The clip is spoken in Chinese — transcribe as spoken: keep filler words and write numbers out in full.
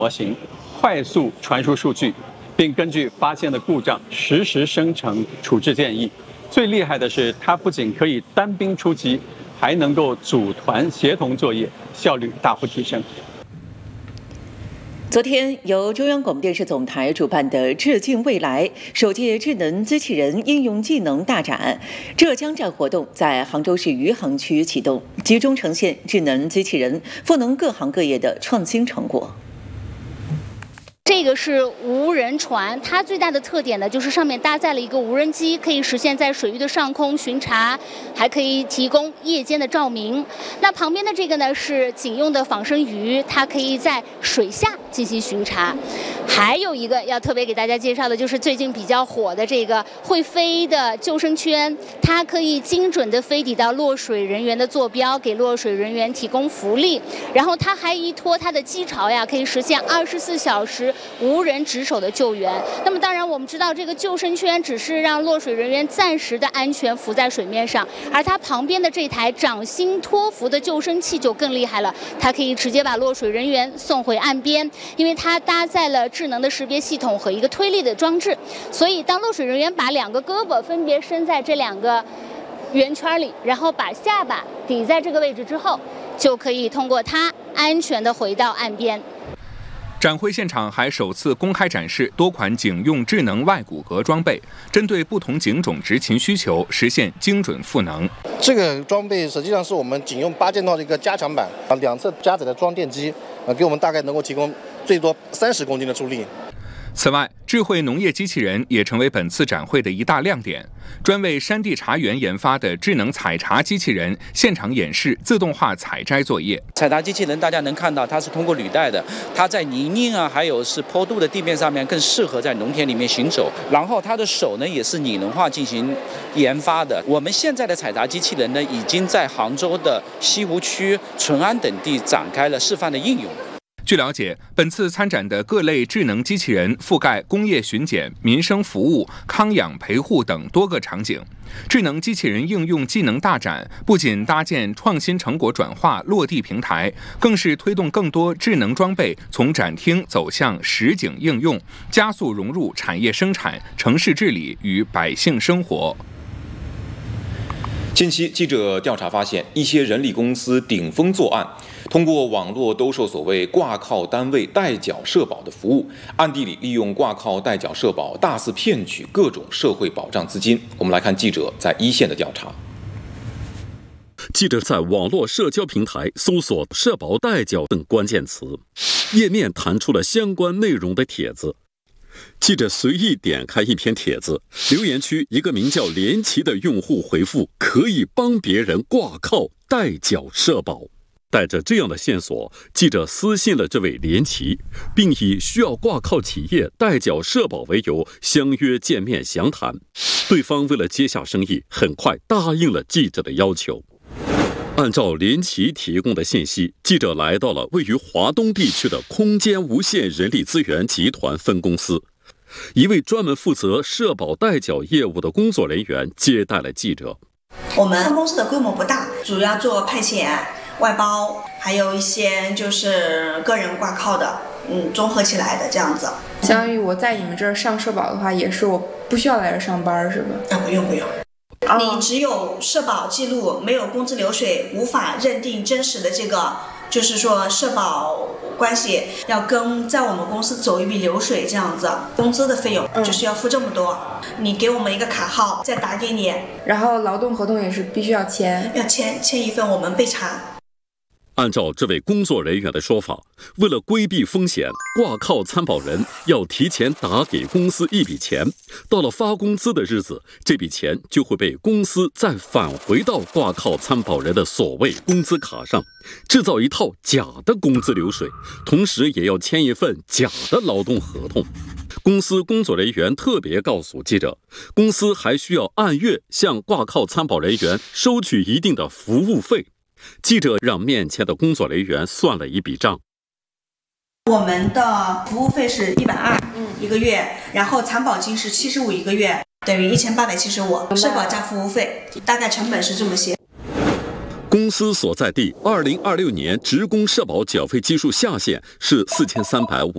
模型快速传输数据，并根据发现的故障实时生成处置建议。最厉害的是，它不仅可以单兵出击，还能够组团协同作业，效率大幅提升。 昨天，由中央广播电视总台主办的“致敬未来”首届智能机器人应用技能大展浙江站活动在杭州市余杭区启动，集中呈现智能机器人赋能各行各业的创新成果。 这个是无人船，它最大的特点呢，就是上面搭载了一个无人机，可以实现在水域的上空巡查，还可以提供夜间的照明。那旁边的这个呢是警用的仿生鱼，它可以在水下进行巡查。还有一个要特别给大家介绍的，就是最近比较火的这个会飞的救生圈，它可以精准的飞抵到落水人员的坐标，给落水人员提供福利。然后它还依托它的机巢呀，可以实现二十四小时无人值守的救援。那么当然我们知道，这个救生圈只是让落水人员暂时的安全浮在水面上，而它旁边的这台掌心托浮的救生器就更厉害了，它可以直接把落水人员送回岸边，因为它搭载了智能的识别系统和一个推力的装置，所以当落水人员把两个胳膊分别伸在这两个圆圈里，然后把下巴抵在这个位置之后，就可以通过它安全的回到岸边。 展会现场还首次公开展示多款警用智能外骨骼装备，针对不同警种执勤需求，实现精准赋能。 这个装备实际上是我们警用八件套的一个加强版，啊，两侧加载的装电机，啊，给我们大概能够提供最多三十公斤的助力。 此外，智慧农业机器人也成为本次展会的一大亮点。专为山地茶园研发的智能采茶机器人现场演示自动化采摘作业。 采茶机器人大家能看到，它是通过履带的，它在泥泞啊，还有是坡度的地面上面更适合在农田里面行走。然后它的手呢也是拟人化进行研发的。我们现在的采茶机器人呢，已经在杭州的西湖区、淳安等地展开了示范的应用。 据了解，本次参展的各类智能机器人覆盖工业巡检、民生服务、康养陪护等多个场景。智能机器人应用技能大展不仅搭建创新成果转化落地平台，更是推动更多智能装备从展厅走向实景应用，加速融入产业生产、城市治理与百姓生活。 近期，记者调查发现，一些人力公司顶风作案，通过网络兜售所谓挂靠单位代缴社保的服务，暗地里利用挂靠代缴社保大肆骗取各种社会保障资金。我们来看记者在一线的调查。 记者在网络社交平台搜索“社保代缴”等关键词，页面弹出了相关内容的帖子。记者随意点开一篇帖子，留言区一个名叫连奇的用户回复可以帮别人挂靠代缴社保。带着这样的线索，记者私信了这位连奇，并以需要挂靠企业代缴社保为由相约见面详谈。对方为了接下生意，很快答应了记者的要求。按照连奇提供的信息，记者来到了位于华东地区的空间无限人力资源集团分公司。一位专门负责社保代缴业务的工作人员接待了记者。 我们分公司的规模不大，主要做派遣、外包，还有一些就是个人挂靠的，嗯，综合起来的这样子。 相当于我在你们这儿上社保的话，也是我不需要来这上班，是吧？ 啊，不用不用。你只有社保记录，没有工资流水，无法认定真实的这个，就是说社保关系要跟在我们公司走一笔流水这样子，工资的费用就是要付这么多。嗯、你给我们一个卡号，再打给你。 然后劳动合同也是必须要签， 要签签一份，我们备查。 按照这位工作人员的说法，为了规避风险，挂靠参保人要提前打给公司一笔钱，到了发工资的日子，这笔钱就会被公司再返回到挂靠参保人的所谓工资卡上，制造一套假的工资流水，同时也要签一份假的劳动合同。公司工作人员特别告诉记者，公司还需要按月向挂靠参保人员收取一定的服务费。记者让面前的工作人员算了一笔账， 我们的服务费是一百二一个月，然后参保金是七十五一个月，等于一千八百七十五，社保加服务费，大概成本是这么些。 公司所在地二零二六年职工社保缴费基数下限是四千三百五